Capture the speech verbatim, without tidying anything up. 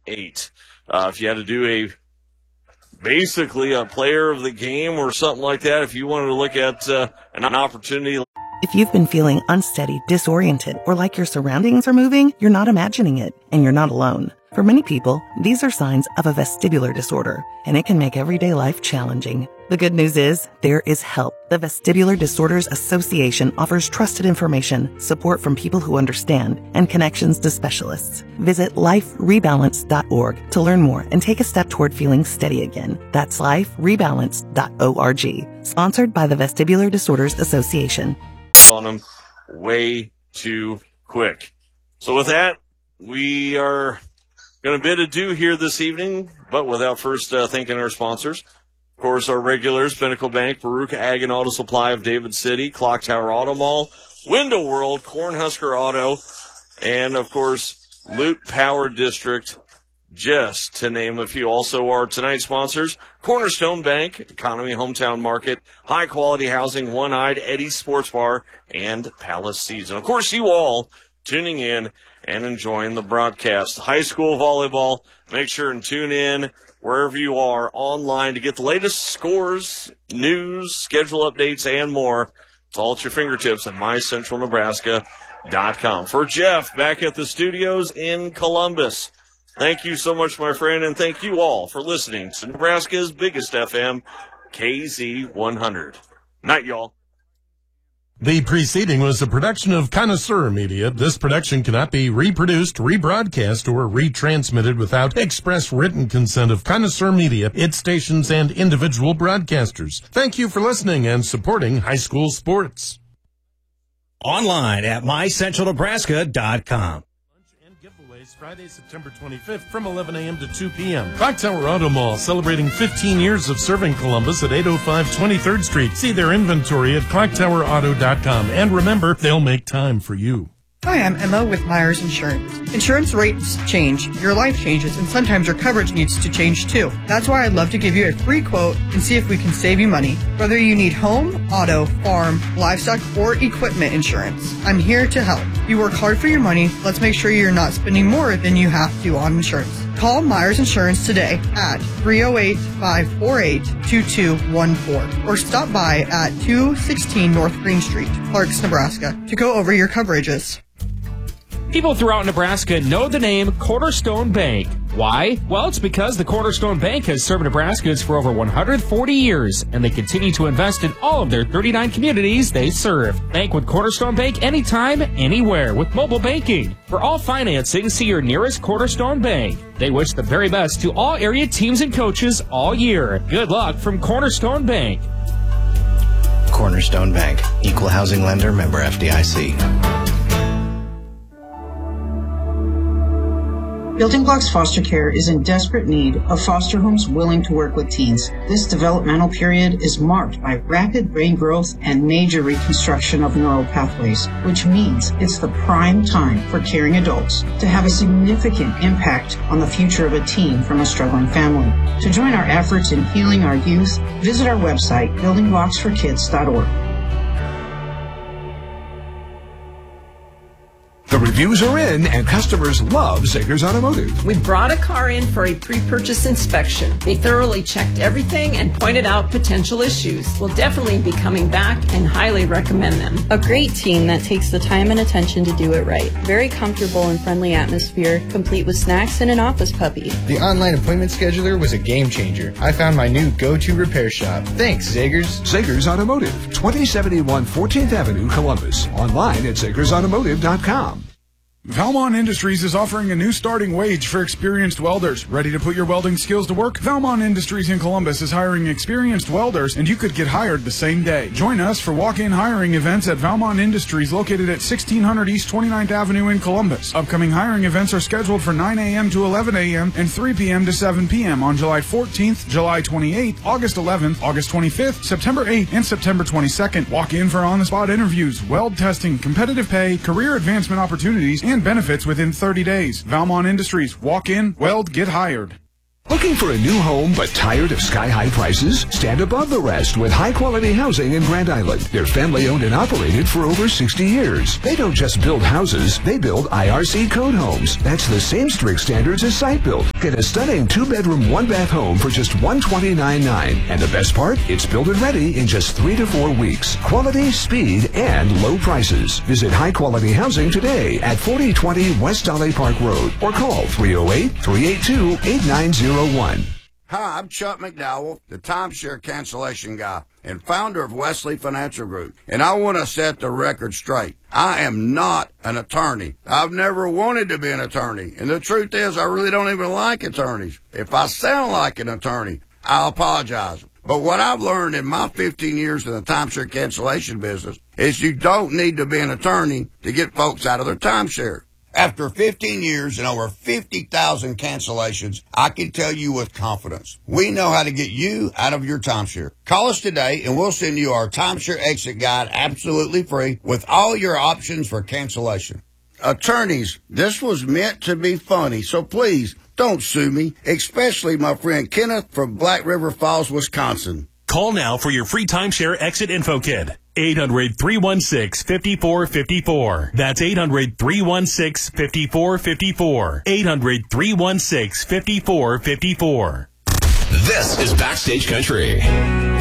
eight. Uh, if you had to do a basically a player of the game or something like that, if you wanted to look at uh, an opportunity. If you've been feeling unsteady, disoriented, or like your surroundings are moving, you're not imagining it, and you're not alone. For many people, these are signs of a vestibular disorder, and it can make everyday life challenging. The good news is, there is help. The Vestibular Disorders Association offers trusted information, support from people who understand, and connections to specialists. Visit life rebalance dot org to learn more and take a step toward feeling steady again. That's life rebalance dot org. Sponsored by the Vestibular Disorders Association. On them way too quick. So with that, we are going to bid adieu here this evening, but without first uh, thanking our sponsors. Of course, our regulars, Pinnacle Bank, Baruch Ag and Auto Supply of David City, Clock Tower Auto Mall, Window World, Cornhusker Auto, and, of course, Loot Power District, just to name a few. Also, our tonight's sponsors, Cornerstone Bank, Economy Hometown Market, High Quality Housing, One-Eyed, Eddie's Sports Bar, and Palace Season. Of course, you all tuning in and enjoying the broadcast. High school volleyball, make sure and tune in wherever you are online to get the latest scores, news, schedule updates, and more. It's all at your fingertips at my central nebraska dot com. For Jeff, back at the studios in Columbus, thank you so much, my friend, and thank you all for listening to Nebraska's biggest F M, K Z one hundred. Night, y'all. The preceding was a production of Connoisseur Media. This production cannot be reproduced, rebroadcast, or retransmitted without express written consent of Connoisseur Media, its stations, and individual broadcasters. Thank you for listening and supporting high school sports. Online at my central nebraska dot com. Friday, September twenty-fifth from eleven a.m. to two p.m. Clock Tower Auto Mall celebrating fifteen years of serving Columbus at eight oh five twenty-third Street. See their inventory at clock tower auto dot com. And remember, they'll make time for you. Hi, I'm Emma with Myers Insurance. Insurance rates change, your life changes, and sometimes your coverage needs to change too. That's why I'd love to give you a free quote and see if we can save you money. Whether you need home, auto, farm, livestock, or equipment insurance, I'm here to help. You work hard for your money. Let's make sure you're not spending more than you have to on insurance. Call Myers Insurance today at three oh eight, five four eight, two two one four or stop by at two sixteen North Green Street, Clarks, Nebraska to go over your coverages. People throughout Nebraska know the name Cornerstone Bank. Why? Well, it's because the Cornerstone Bank has served Nebraskans for over one hundred forty years, and they continue to invest in all of their thirty-nine communities they serve. Bank with Cornerstone Bank anytime, anywhere with mobile banking. For all financing, see your nearest Cornerstone Bank. They wish the very best to all area teams and coaches all year. Good luck from Cornerstone Bank. Cornerstone Bank, equal housing lender, member F D I C. Building Blocks Foster Care is in desperate need of foster homes willing to work with teens. This developmental period is marked by rapid brain growth and major reconstruction of neural pathways, which means it's the prime time for caring adults to have a significant impact on the future of a teen from a struggling family. To join our efforts in healing our youth, visit our website, building blocks for kids dot org. The reviews are in, and customers love Zegers Automotive. We brought a car in for a pre-purchase inspection. They thoroughly checked everything and pointed out potential issues. We'll definitely be coming back and highly recommend them. A great team that takes the time and attention to do it right. Very comfortable and friendly atmosphere, complete with snacks and an office puppy. The online appointment scheduler was a game changer. I found my new go-to repair shop. Thanks, Zegers. Zegers Automotive, twenty seventy-one fourteenth Avenue, Columbus. Online at zegers automotive dot com. Valmont Industries is offering a new starting wage for experienced welders. Ready to put your welding skills to work? Valmont Industries in Columbus is hiring experienced welders, and you could get hired the same day. Join us for walk-in hiring events at Valmont Industries located at sixteen hundred East twenty-ninth Avenue in Columbus. Upcoming hiring events are scheduled for nine a.m. to eleven a.m. and three p.m. to seven p.m. on July fourteenth, July twenty-eighth, August eleventh, August twenty-fifth, September eighth, and September twenty-second. Walk in for on-the-spot interviews, weld testing, competitive pay, career advancement opportunities, and benefits within thirty days. Valmont Industries. Walk in, weld, get hired. Looking for a new home but tired of sky-high prices? Stand above the rest with high-quality housing in Grand Island. They're family-owned and operated for over sixty years. They don't just build houses, they build I R C code homes. That's the same strict standards as site built. Get a stunning two-bedroom, one-bath home for just one hundred twenty-nine thousand dollars. And the best part? It's built and ready in just three to four weeks. Quality, speed, and low prices. Visit High Quality Housing today at forty twenty West Dolly Park Road or call three oh eight, three eight two, eight nine zero one. Hi, I'm Chuck McDowell, the timeshare cancellation guy and founder of Wesley Financial Group. And I want to set the record straight. I am not an attorney. I've never wanted to be an attorney. And the truth is, I really don't even like attorneys. If I sound like an attorney, I apologize. But what I've learned in my fifteen years in the timeshare cancellation business is you don't need to be an attorney to get folks out of their timeshare. After fifteen years and over fifty thousand cancellations, I can tell you with confidence, we know how to get you out of your timeshare. Call us today and we'll send you our timeshare exit guide absolutely free with all your options for cancellation. Attorneys, this was meant to be funny, so please don't sue me, especially my friend Kenneth from Black River Falls, Wisconsin. Call now for your free timeshare exit info kit. eight hundred, three one six, five four five four. That's eight hundred, three one six, five four five four. eight hundred, three one six, five four five four. This is Backstage Country.